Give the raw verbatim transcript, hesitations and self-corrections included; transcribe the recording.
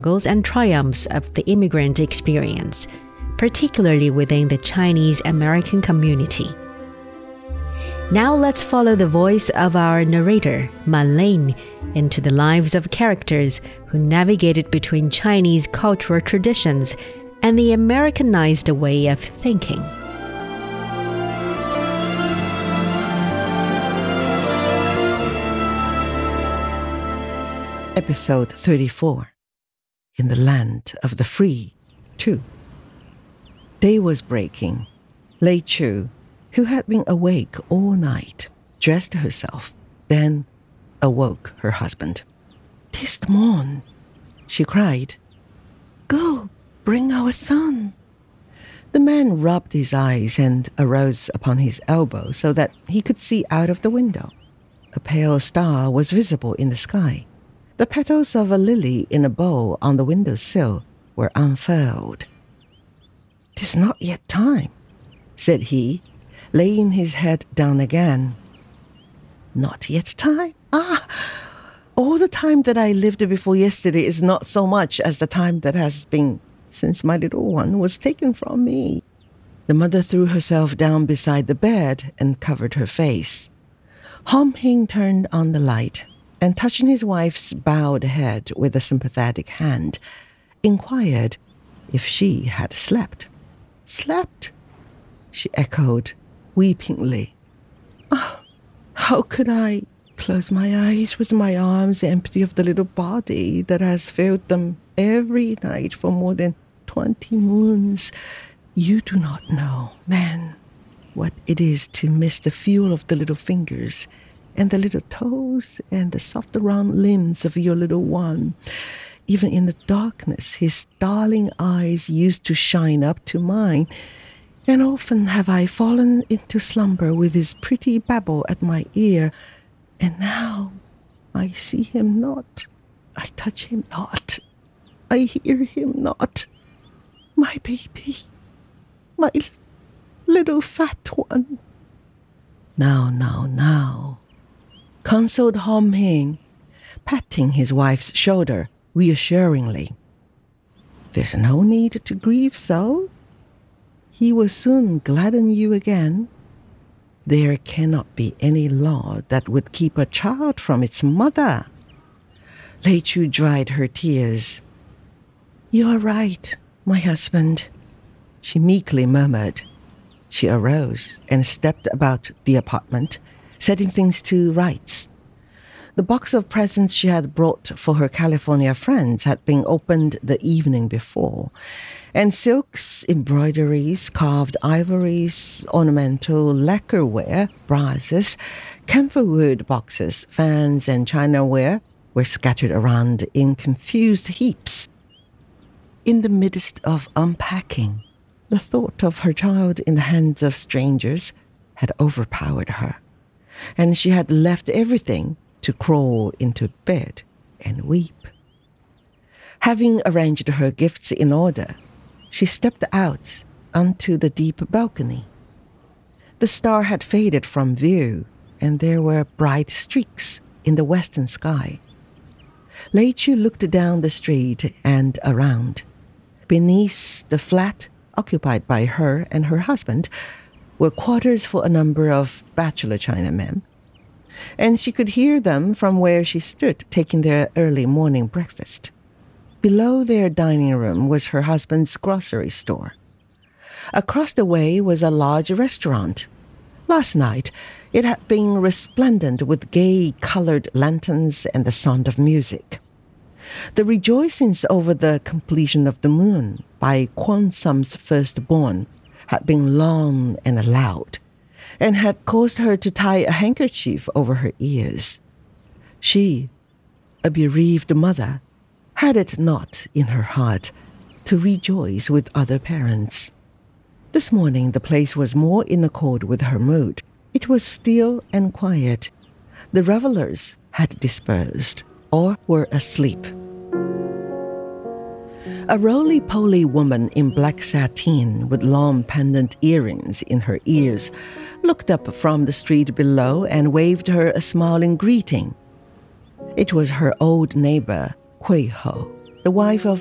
struggles and triumphs of the immigrant experience, particularly within the Chinese American community. Now let's follow the voice of our narrator, Ma Lin, into the lives of characters who navigated between Chinese cultural traditions and the Americanized way of thinking. Episode thirty-four. In the Land of the Free, two. Day was breaking. Lei Chu, who had been awake all night, dressed herself, then awoke her husband. "'Tis the morn," she cried. "Go, bring our son." The man rubbed his eyes and arose upon his elbow so that he could see out of the window. A pale star was visible in the sky. The petals of a lily in a bowl on the window-sill were unfurled. "'Tis not yet time," said he, laying his head down again. "Not yet time? Ah! All the time that I lived before yesterday is not so much as the time that has been since my little one was taken from me." The mother threw herself down beside the bed and covered her face. Hom Hing turned on the light and, touching his wife's bowed head with a sympathetic hand, inquired if she had slept. "Slept?" she echoed, weepingly. "Oh, how could I close my eyes with my arms empty of the little body that has filled them every night for more than twenty moons? You do not know, man, what it is to miss the feel of the little fingers and the little toes and the soft round limbs of your little one. Even in the darkness, his darling eyes used to shine up to mine, and often have I fallen into slumber with his pretty babble at my ear, and now I see him not, I touch him not, I hear him not. My baby, my little fat one." "Now, now, now," consoled Hom Hing, patting his wife's shoulder reassuringly. "There's no need to grieve so. He will soon gladden you again. There cannot be any law that would keep a child from its mother." Lei Chu dried her tears. "You are right, my husband," she meekly murmured. She arose and stepped about the apartment, setting things to rights. The box of presents she had brought for her California friends had been opened the evening before, and silks, embroideries, carved ivories, ornamental lacquerware, brasses, camphorwood boxes, fans, and chinaware were scattered around in confused heaps. In the midst of unpacking, the thought of her child in the hands of strangers had overpowered her, and she had left everything to crawl into bed and weep. Having arranged her gifts in order, she stepped out onto the deep balcony. The star had faded from view, and there were bright streaks in the western sky. Lei Chu looked down the street and around. Beneath the flat occupied by her and her husband were quarters for a number of bachelor Chinamen, and she could hear them from where she stood taking their early morning breakfast. Below their dining room was her husband's grocery store. Across the way was a large restaurant. Last night, it had been resplendent with gay-colored lanterns and the sound of music. The rejoicings over the completion of the moon by Kwon Sum's firstborn had been long and loud, and had caused her to tie a handkerchief over her ears. She, a bereaved mother, had it not in her heart to rejoice with other parents. This morning the place was more in accord with her mood. It was still and quiet. The revelers had dispersed or were asleep. A roly-poly woman in black sateen with long pendant earrings in her ears looked up from the street below and waved her a smiling greeting. It was her old neighbor, Hui Ho, the wife of